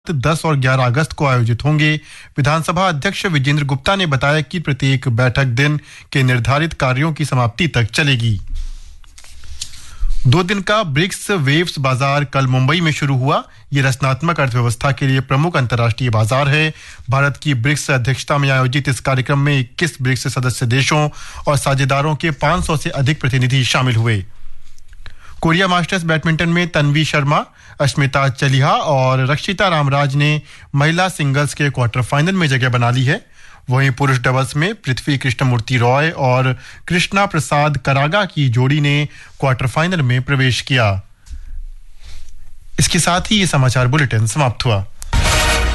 10 और 11 अगस्त को आयोजित होंगे। विधानसभा अध्यक्ष विजेंद्र गुप्ता ने बताया कि प्रत्येक बैठक दिन के निर्धारित कार्यों की समाप्ति तक चलेगी। 2 दिन का ब्रिक्स वेव्स बाजार कल मुंबई में शुरू हुआ। ये रचनात्मक अर्थव्यवस्था के लिए प्रमुख अंतर्राष्ट्रीय बाजार है। भारत की ब्रिक्स अध्यक्षता में आयोजित इस कार्यक्रम में 21 ब्रिक्स सदस्य देशों और साझेदारों के 500 से अधिक प्रतिनिधि शामिल हुए। कोरिया मास्टर्स बैडमिंटन में तन्वी शर्मा, अश्मिता चलिहा और रक्षिता रामराज ने महिला सिंगल्स के क्वार्टर फाइनल में जगह बना ली है। वहीं पुरुष डबल्स में पृथ्वी कृष्णमूर्ति रॉय और कृष्णा प्रसाद करागा की जोड़ी ने क्वार्टर फाइनल में प्रवेश किया। इसके साथ ही ये समाचार बुलेटिन समाप्त हुआ।